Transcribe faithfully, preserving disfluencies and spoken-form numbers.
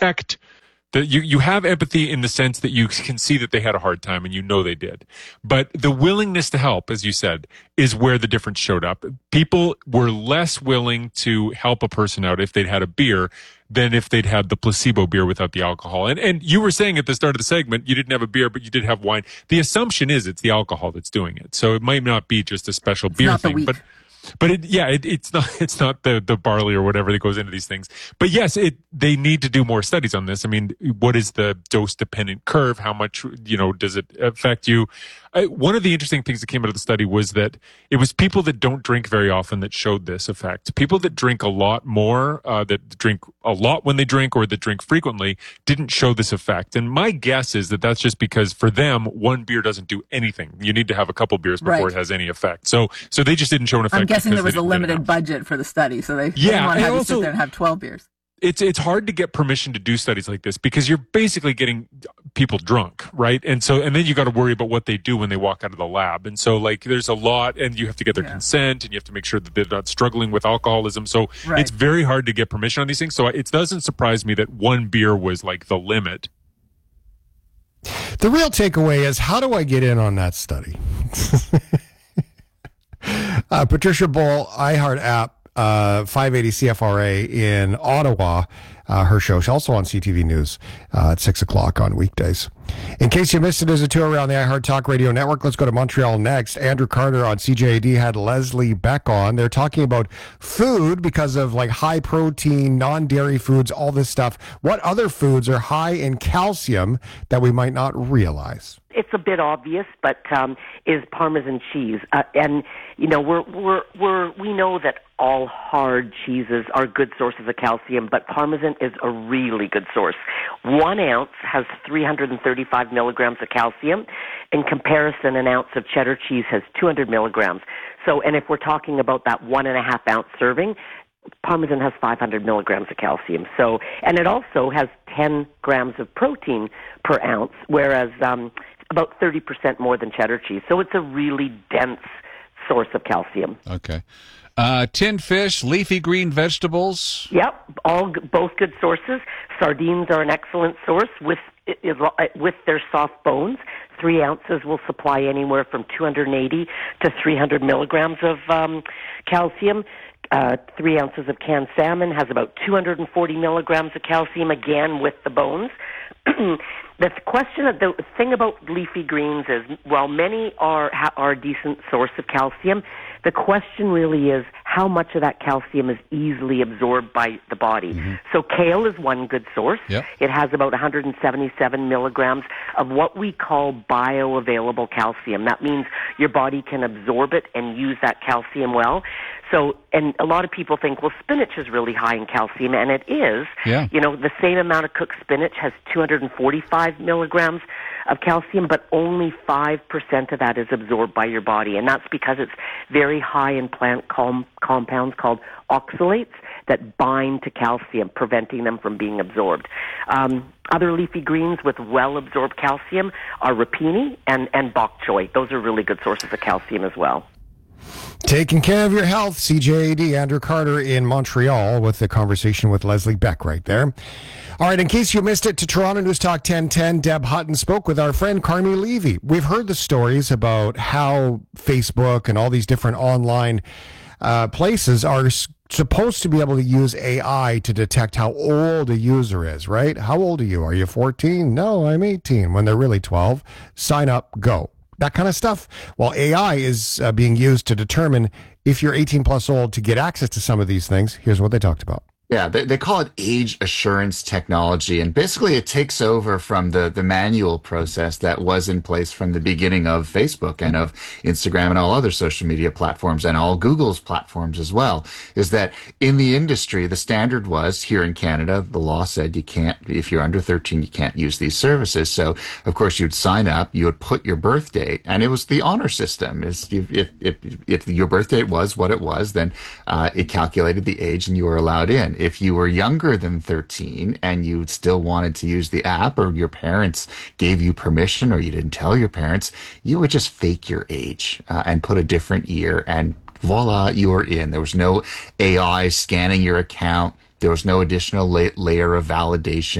detect that you, you have empathy in the sense that you can see that they had a hard time and you know they did. But the willingness to help, as you said, is where the difference showed up. People were less willing to help a person out if they'd had a beer than if they'd had the placebo beer without the alcohol. And and you were saying at the start of the segment, you didn't have a beer, but you did have wine. The assumption is it's the alcohol that's doing it. So it might not be just a special It's beer not the thing. wheat. But But it, yeah, it, it's not it's not the, the barley or whatever that goes into these things. But yes, it they need to do more studies on this. I mean, what is the dose dependent curve? How much, you know, does it affect you? I, one of the interesting things that came out of the study was that it was people that don't drink very often that showed this effect. People that drink a lot more, uh, that drink a lot when they drink or that drink frequently, didn't show this effect. And my guess is that that's just because for them, one beer doesn't do anything. You need to have a couple beers before Right. it has any effect. So, so they just didn't show an effect. I'm guessing there because was they a didn't limited enough. budget for the study, so they, they Yeah, didn't want to and have you also- sit there and have twelve beers. It's it's hard to get permission to do studies like this because you're basically getting people drunk, right? And so and then you got to worry about what they do when they walk out of the lab. And so like there's a lot, and you have to get their Yeah. consent, and you have to make sure that they're not struggling with alcoholism. So Right. it's very hard to get permission on these things. So it doesn't surprise me that one beer was like the limit. The real takeaway is, how do I get in on that study? uh, Patricia Bowl, iHeart app, uh, five eighty C F R A in Ottawa. Uh, her show, she's also on C T V News uh, at six o'clock on weekdays. In case you missed it, there's a tour around the iHeart Talk Radio Network. Let's go to Montreal next. Andrew Carter on C J A D had Leslie Beck on. They're talking about food because of like high protein, non-dairy foods, all this stuff. What other foods are high in calcium that we might not realize? It's a bit obvious, but um, is Parmesan cheese, uh, and you know we're we're we're we know that all hard cheeses are good sources of calcium, but Parmesan is a really good source. One ounce has three hundred thirty-five milligrams of calcium. In comparison, an ounce of cheddar cheese has two hundred milligrams. So, and if we're talking about that one and a half ounce serving, Parmesan has five hundred milligrams of calcium. So, and it also has ten grams of protein per ounce, whereas um, about thirty percent more than cheddar cheese. So it's a really dense source of calcium. Okay. Uh, tinned fish, leafy green vegetables. Yep, all g- both good sources. Sardines are an excellent source with i- i- with their soft bones. Three ounces will supply anywhere from two hundred eighty to three hundred milligrams of um, calcium. Uh, three ounces of canned salmon has about two hundred forty milligrams of calcium, again with the bones. The question, the thing about leafy greens is, while many are ha- are a decent source of calcium, the question really is how much of that calcium is easily absorbed by the body. Mm-hmm. So kale is one good source. Yep. It has about one hundred seventy-seven milligrams of what we call bioavailable calcium. That means your body can absorb it and use that calcium well. So, and a lot of people think, well, spinach is really high in calcium, and it is. Yeah. You know, the same amount of cooked spinach has two hundred forty-five milligrams of calcium, but only five percent of that is absorbed by your body. And that's because it's very high in plant com- compounds called oxalates that bind to calcium, preventing them from being absorbed. Um, other leafy greens with well-absorbed calcium are rapini and, and bok choy. Those are really good sources of calcium as well. Taking care of your health, C J A D, Andrew Carter in Montreal with the conversation with Leslie Beck right there. All right, in case you missed it, to Toronto News Talk ten ten, Deb Hutton spoke with our friend Carmi Levy. We've heard the stories about how Facebook and all these different online uh, places are s- supposed to be able to use A I to detect how old a user is, right? How old are you? Are you fourteen? No, I'm eighteen. When they're really twelve, sign up, go. That kind of stuff. Well, A I is uh, being used to determine if you're eighteen plus old to get access to some of these things. Here's what they talked about. Yeah, they, they call it age assurance technology, and basically it takes over from the, the manual process that was in place from the beginning of Facebook and of Instagram and all other social media platforms and all Google's platforms as well, is that in the industry, the standard was here in Canada, the law said you can't, if you're under thirteen, you can't use these services. So, of course, you'd sign up, you would put your birth date, and it was the honor system. Is if, if, if, if your birth date was what it was, then uh, it calculated the age and you were allowed in. If you were younger than thirteen and you still wanted to use the app, or your parents gave you permission or you didn't tell your parents, you would just fake your age uh, and put a different year, and voila, you were in. There was no A I scanning your account. There was no additional la- layer of validation.